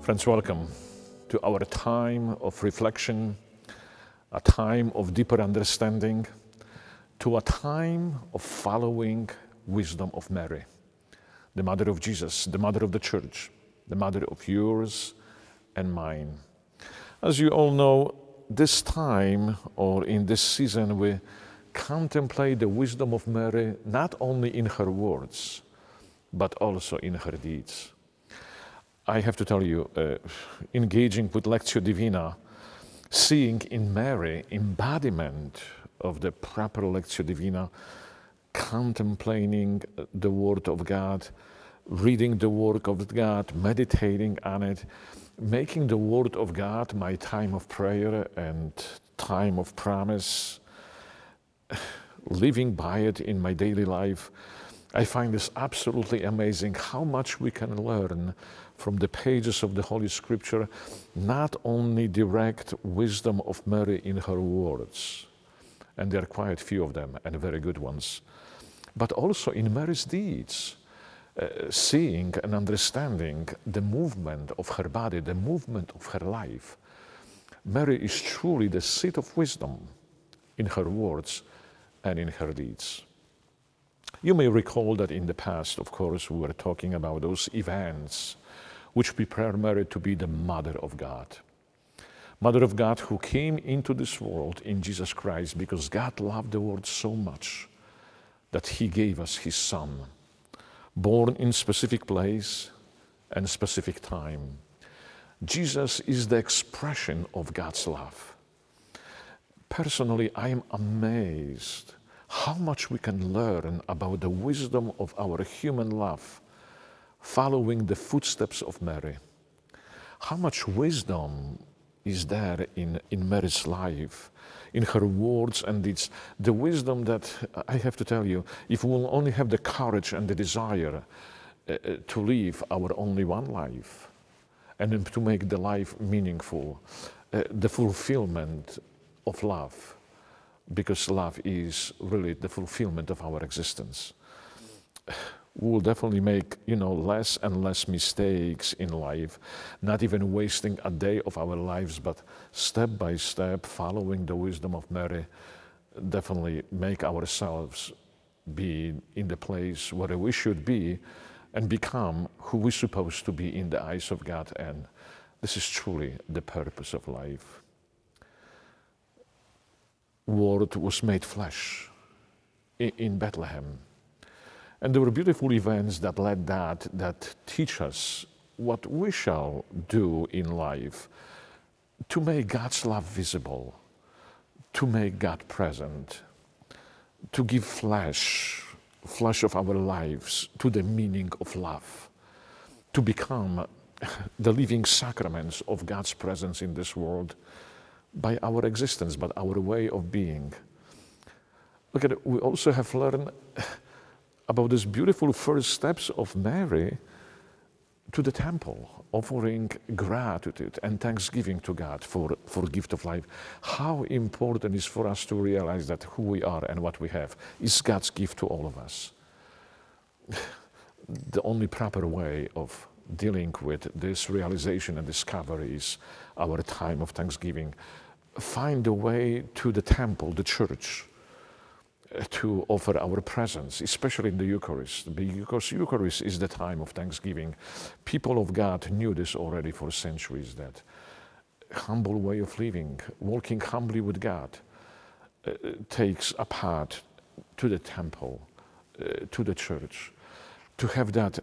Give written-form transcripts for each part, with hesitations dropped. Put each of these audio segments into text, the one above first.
Friends, welcome to our time of reflection, a time of deeper understanding, to a time of following wisdom of Mary, the mother of Jesus, the mother of the church, the mother of yours and mine. As you all know, this time or in this season we contemplate the wisdom of Mary not only in her words, but also in her deeds. I have to tell you, engaging with Lectio Divina, seeing in Mary embodiment of the proper Lectio Divina, contemplating the Word of God, reading the Word of God, meditating on it, making the Word of God my time of prayer and time of promise, living by it in my daily life. I find this absolutely amazing how much we can learn from the pages of the Holy Scripture, not only direct wisdom of Mary in her words, and there are quite few of them and very good ones, but also in Mary's deeds, seeing and understanding the movement of her body, the movement of her life. Mary is truly the seat of wisdom in her words and in her deeds. You may recall that in the past, of course, we were talking about those events which prepare Mary to be the Mother of God. Mother of God who came into this world in Jesus Christ because God loved the world so much that He gave us His Son, born in specific place and specific time. Jesus is the expression of God's love. Personally, I am amazed how much we can learn about the wisdom of our human love following the footsteps of Mary. How much wisdom is there in Mary's life, in her words and deeds. The wisdom that, I have to tell you, if we will only have the courage and the desire to live our only one life and to make the life meaningful, the fulfillment of love, because love is really the fulfillment of our existence. We will definitely make, less and less mistakes in life, not even wasting a day of our lives, but step by step, following the wisdom of Mary, definitely make ourselves be in the place where we should be and become who we're supposed to be in the eyes of God. And this is truly the purpose of life. Word was made flesh in Bethlehem. And there were beautiful events that led that teach us what we shall do in life to make God's love visible, to make God present, to give flesh of our lives to the meaning of love, to become the living sacraments of God's presence in this world by our existence, but our way of being. Look at it, we also have learned about these beautiful first steps of Mary to the temple, offering gratitude and thanksgiving to God for gift of life. How important it is for us to realize that who we are and what we have is God's gift to all of us. The only proper way of dealing with this realization and discovery is our time of thanksgiving. Find a way to the temple, the church, to offer our presence, especially in the Eucharist, because Eucharist is the time of thanksgiving. People of God knew this already for centuries, that humble way of living, walking humbly with God, takes a part to the temple, to the church, to have that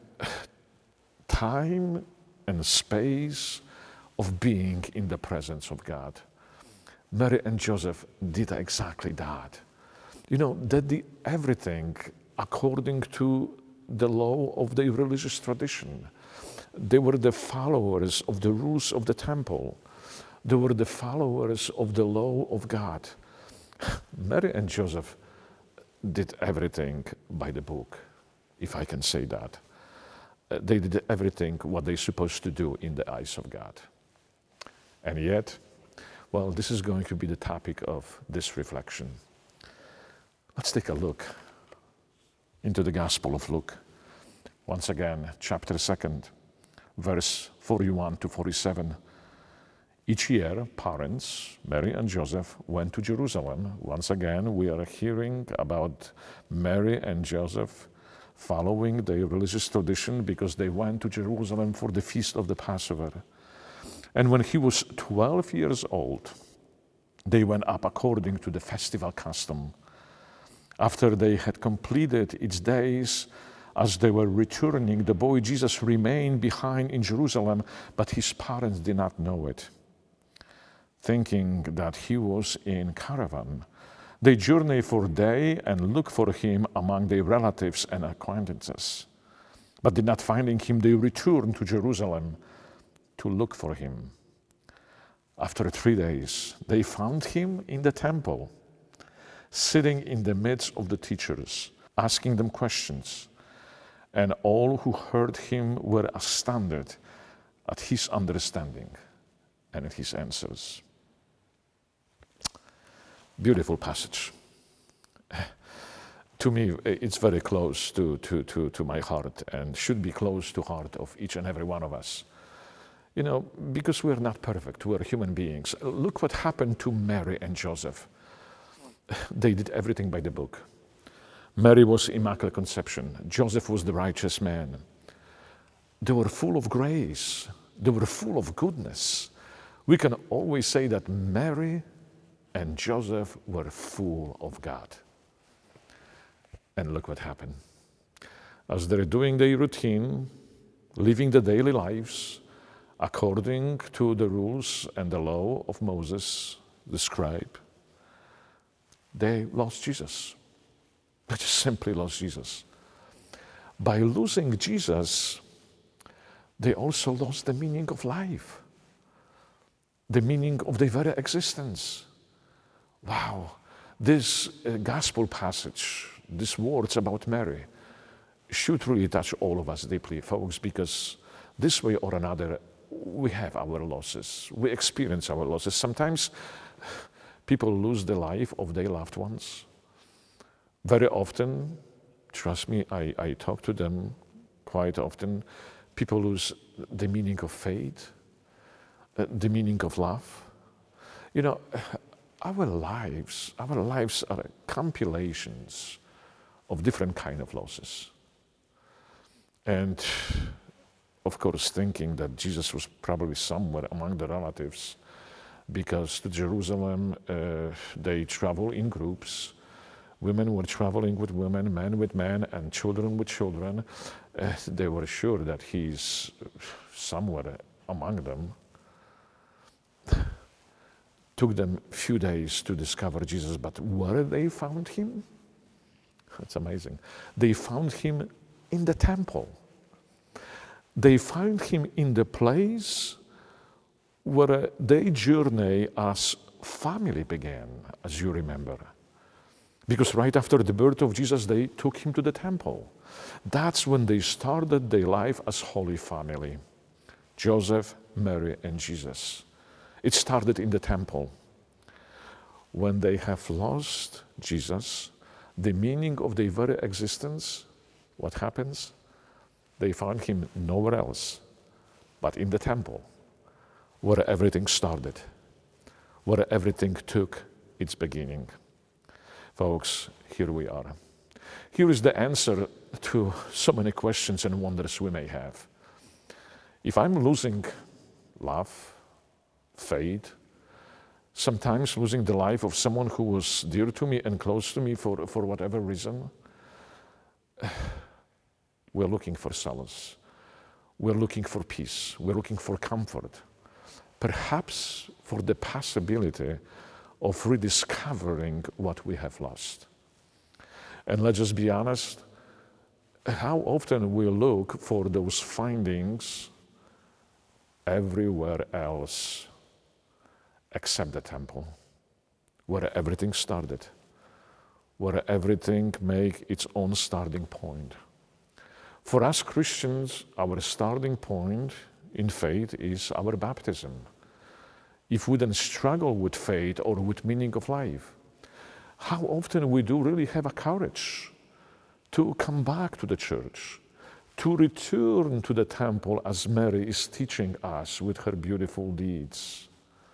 time and space of being in the presence of God. Mary and Joseph did exactly that. They did everything according to the law of the religious tradition. They were the followers of the rules of the temple. They were the followers of the law of God. Mary and Joseph did everything by the book, if I can say that. They did everything what they're supposed to do in the eyes of God. And yet, well, this is going to be the topic of this reflection. Let's take a look into the Gospel of Luke. Once again, chapter 2, verse 41 to 47. Each year, parents, Mary and Joseph, went to Jerusalem. Once again, we are hearing about Mary and Joseph following their religious tradition because they went to Jerusalem for the feast of the Passover. And when he was 12 years old, they went up according to the festival custom. After they had completed its days, as they were returning, the boy Jesus remained behind in Jerusalem, but his parents did not know it. Thinking that he was in caravan, they journeyed for a day and looked for him among their relatives and acquaintances. But did not finding him, they returned to Jerusalem to look for him. After 3 days, they found him in the temple, sitting in the midst of the teachers, asking them questions. And all who heard him were astounded at his understanding and at his answers. Beautiful passage. To me, it's very close to my heart and should be close to the heart of each and every one of us. You know, because we're not perfect, we're human beings. Look what happened to Mary and Joseph. They did everything by the book. Mary was Immaculate Conception. Joseph was the righteous man. They were full of grace. They were full of goodness. We can always say that Mary and Joseph were full of God. And look what happened. As they're doing their routine, living the daily lives according to the rules and the law of Moses, the scribe, they lost Jesus. They just simply lost Jesus. By losing Jesus, they also lost the meaning of life, the meaning of their very existence. Wow, this gospel passage, these words about Mary, should really touch all of us deeply, folks, because this way or another, we have our losses. We experience our losses. Sometimes people lose the life of their loved ones. Very often, trust me, I talk to them quite often, people lose the meaning of faith, the meaning of love. You know, our lives are compilations of different kind of losses. And of course, thinking that Jesus was probably somewhere among the relatives, because to Jerusalem, they travel in groups. Women were traveling with women, men with men, and children with children. They were sure that he's somewhere among them. Took them a few days to discover Jesus, but where they found him? That's amazing. They found him in the temple. They found him in the place where their journey as family began, as you remember. Because right after the birth of Jesus, they took him to the temple. That's when they started their life as Holy Family. Joseph, Mary, and Jesus. It started in the temple. When they have lost Jesus, the meaning of their very existence, what happens? They found him nowhere else but in the temple, where everything started, where everything took its beginning. Folks, here we are. Here is the answer to so many questions and wonders we may have. If I'm losing love, faith, sometimes losing the life of someone who was dear to me and close to me for whatever reason, we're looking for solace. We're looking for peace. We're looking for comfort. Perhaps for the possibility of rediscovering what we have lost. And let's just be honest, how often we look for those findings everywhere else except the temple, where everything started, where everything make its own starting point. For us Christians, our starting point in faith is our baptism. If we then struggle with faith or with meaning of life, how often we do really have a courage to come back to the church, to return to the temple as Mary is teaching us with her beautiful deeds.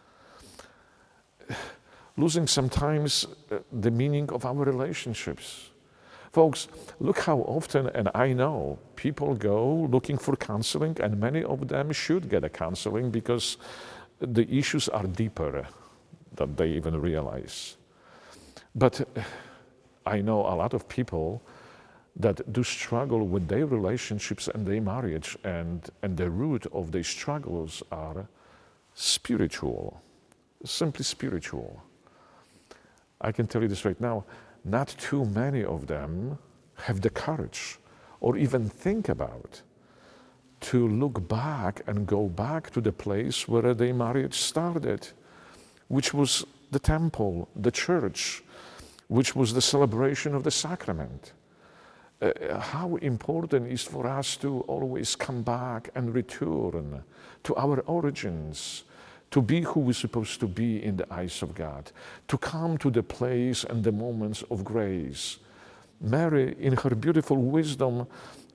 Losing sometimes the meaning of our relationships. Folks, look how often, and I know, people go looking for counseling, and many of them should get a counseling because the issues are deeper than they even realize. But I know a lot of people that do struggle with their relationships and their marriage, and the root of their struggles are spiritual, simply spiritual. I can tell you this right now, not too many of them have the courage or even think about to look back and go back to the place where their marriage started, which was the temple, the church, which was the celebration of the sacrament. How important it is for us to always come back and return to our origins, to be who we're supposed to be in the eyes of God, to come to the place and the moments of grace. Mary, in her beautiful wisdom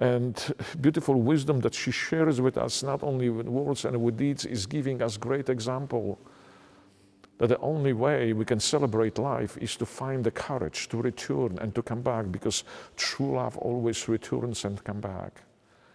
that she shares with us, not only with words and with deeds, is giving us great example that the only way we can celebrate life is to find the courage to return and to come back, because true love always returns and comes back.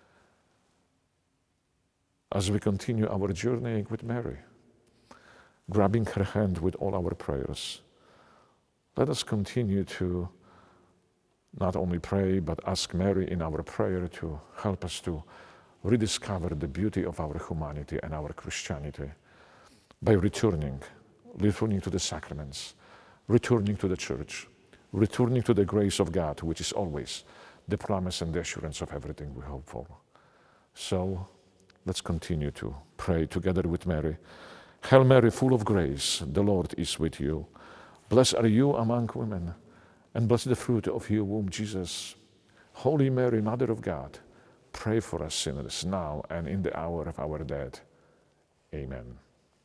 As we continue our journey with Mary, grabbing her hand with all our prayers, let us continue to not only pray, but ask Mary in our prayer to help us to rediscover the beauty of our humanity and our Christianity by returning to the sacraments, returning to the church, returning to the grace of God, which is always the promise and the assurance of everything we hope for. So let's continue to pray together with Mary. Hail Mary, full of grace, the Lord is with you. Blessed are you among women, and blessed the fruit of your womb, Jesus. Holy Mary, Mother of God, pray for us sinners now and in the hour of our death. Amen.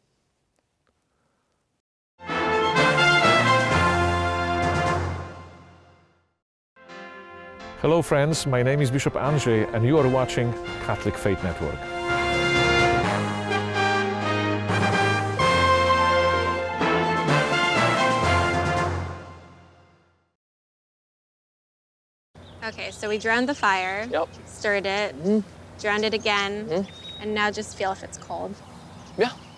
Hello friends, my name is Bishop Andrzej, and you are watching Catholic Faith Network. Okay, so we drowned the fire, stirred it, drowned it again, and now just feel if it's cold. Yeah.